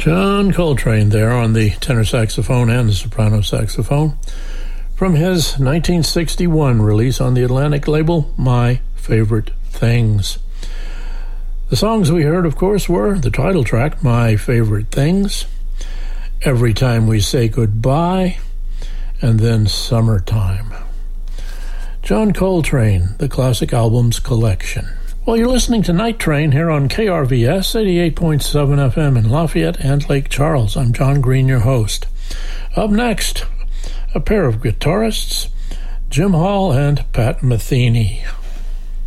John Coltrane there on the tenor saxophone and the soprano saxophone from his 1961 release on the Atlantic label, My Favorite Things. The songs we heard, of course, were the title track, My Favorite Things, Every Time We Say Goodbye, and then Summertime. John Coltrane, the Classic Albums Collection. Well, you're listening to Night Train here on KRVS 88.7 FM in Lafayette and Lake Charles. I'm John Green, your host. Up next, a pair of guitarists, Jim Hall and Pat Metheny.